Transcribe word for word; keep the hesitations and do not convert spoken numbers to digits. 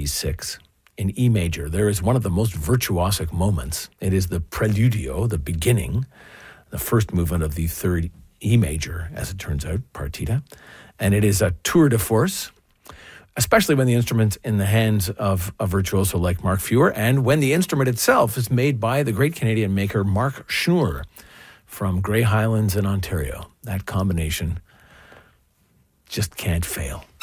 thirty-six in E major, there is one of the most virtuosic moments. It is the preludio, the beginning, the first movement of the third E major, as it turns out, partita. And it is a tour de force, especially when the instrument's in the hands of a virtuoso like Mark Feuer, and when the instrument itself is made by the great Canadian maker Mark Schnur from Grey Highlands in Ontario. That combination just can't fail.